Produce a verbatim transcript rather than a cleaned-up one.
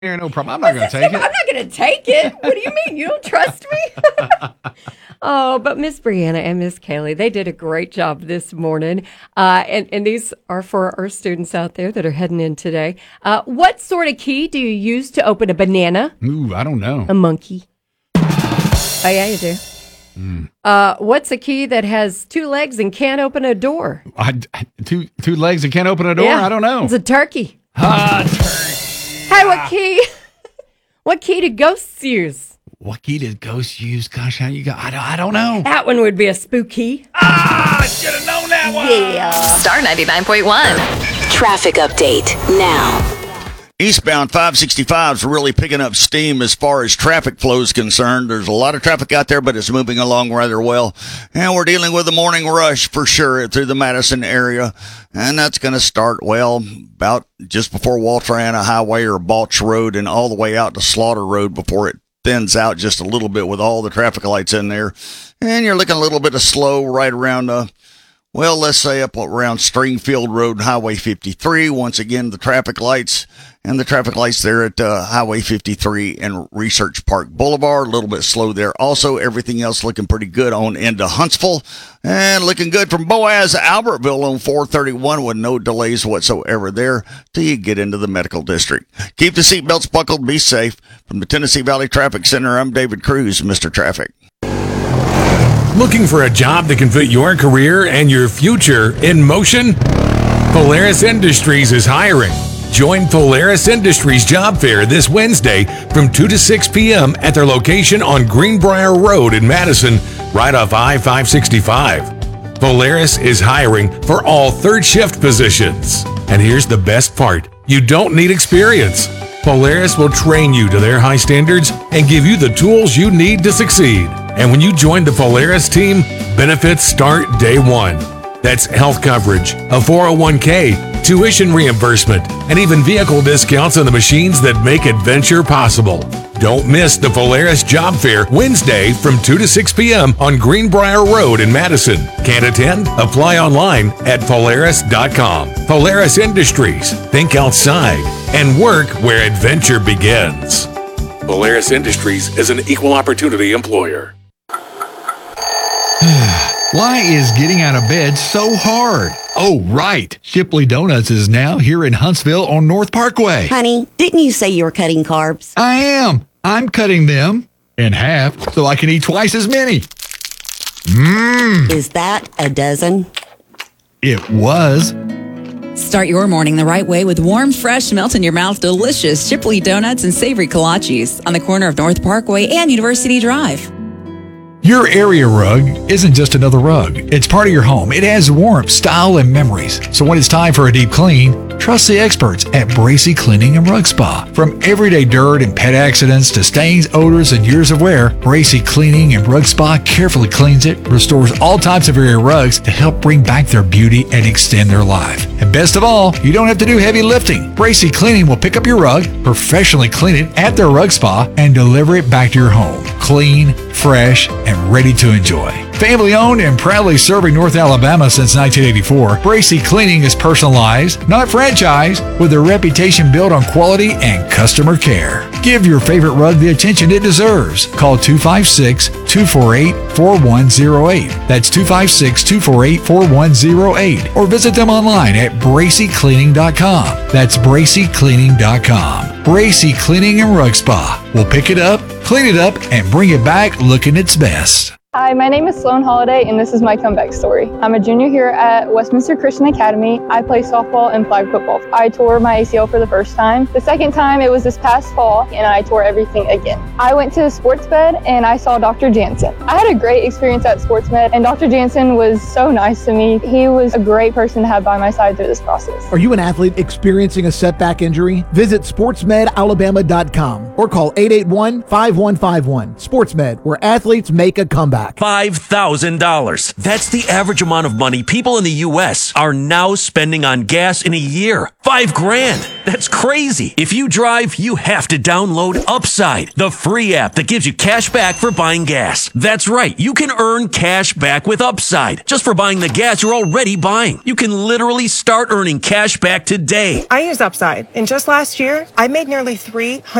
Yeah, no problem. I'm not going to take it. I'm not going to take it. What do you mean? You don't trust me? Oh, but Miss Brianna and Miss Kaylee, they did a great job this morning. Uh, and, and these are for our students out there that are heading in today. Uh, what sort of key do you use to open a banana? Ooh, I don't know. A monkey. Oh, yeah, you do. Mm. Uh, what's a key that has two legs and can't open a door? I, two two legs and can't open a door? Yeah, I don't know. It's a turkey. Ah, turkey. Hey, what key? What key do ghosts use? What key did ghosts use? Gosh, how you got? I don't, I don't know. That one would be a spooky. Ah, I should have known that one. Yeah. Star ninety-nine point one. Traffic update now. Eastbound five sixty-five is really picking up steam as far as traffic flow is concerned. There's a lot of traffic out there, but it's moving along rather well. And we're dealing with a morning rush for sure through the Madison area. And that's going to start, well, about just before Walter Anna Highway or Balch Road and all the way out to Slaughter Road before it thins out just a little bit with all the traffic lights in there. And you're looking a little bit of slow right around uh Well, let's say up around Stringfield Road and Highway fifty-three. Once again, the traffic lights and the traffic lights there at uh, Highway fifty-three and Research Park Boulevard. A little bit slow there. Also, everything else looking pretty good on into Huntsville. And looking good from Boaz Albertville on four thirty-one with no delays whatsoever there till you get into the medical district. Keep the seatbelts buckled. Be safe. From the Tennessee Valley Traffic Center, I'm David Cruz, Mister Traffic. Looking for a job that can fit your career and your future in motion? Polaris Industries is hiring. Join Polaris Industries Job Fair this Wednesday from two to six p.m. at their location on Greenbrier Road in Madison, right off I five sixty-five. Polaris is hiring for all third shift positions. And here's the best part. You don't need experience. Polaris will train you to their high standards and give you the tools you need to succeed. And when you join the Polaris team, benefits start day one. That's health coverage, a four oh one k, tuition reimbursement, and even vehicle discounts on the machines that make adventure possible. Don't miss the Polaris Job Fair Wednesday from two to six p.m. on Greenbrier Road in Madison. Can't attend? Apply online at Polaris dot com. Polaris Industries. Think outside and work where adventure begins. Polaris Industries is an equal opportunity employer. Why is getting out of bed so hard? Oh, right. Shipley Donuts is now here in Huntsville on North Parkway. Honey, didn't you say you were cutting carbs? I am. I'm cutting them in half so I can eat twice as many. Mmm. Is that a dozen? It was. Start your morning the right way with warm, fresh, melt-in-your-mouth, delicious Shipley Donuts and savory kolaches on the corner of North Parkway and University Drive. Your area rug isn't just another rug. It's part of your home. It has warmth, style, and memories. So when it's time for a deep clean, trust the experts at Bracy Cleaning and Rug Spa. From everyday dirt and pet accidents to stains, odors, and years of wear, Bracy Cleaning and Rug Spa carefully cleans it, restores all types of area rugs to help bring back their beauty and extend their life. And best of all, you don't have to do heavy lifting. Bracy Cleaning will pick up your rug, professionally clean it at their rug spa, and deliver it back to your home. Clean, fresh, and ready to enjoy. Family owned and proudly serving North Alabama since nineteen eighty-four, Bracy Cleaning is personalized, not franchised, with a reputation built on quality and customer care. Give your favorite rug the attention it deserves. Call two five six, two four eight, four one zero eight. That's two five six, two four eight, four one zero eight. Or visit them online at bracy cleaning dot com. That's bracy cleaning dot com. Bracy Cleaning and Rug Spa. We'll pick it up, clean it up, and bring it back looking its best. Hi, my name is Sloan Holiday, and this is my comeback story. I'm a junior here at Westminster Christian Academy. I play softball and flag football. I tore my A C L for the first time. The second time, it was this past fall, and I tore everything again. I went to Sports Med, and I saw Doctor Jansen. I had a great experience at Sports Med, and Doctor Jansen was so nice to me. He was a great person to have by my side through this process. Are you an athlete experiencing a setback injury? Visit sports med alabama dot com or call eight eight one, five one five one. Sports Med, where athletes make a comeback. back. five thousand dollars. That's the average amount of money people in the U S are now spending on gas in a year. Five grand. That's crazy. If you drive, you have to download Upside, the free app that gives you cash back for buying gas. That's right. You can earn cash back with Upside just for buying the gas you're already buying. You can literally start earning cash back today. I use Upside, and just last year, I made nearly three hundred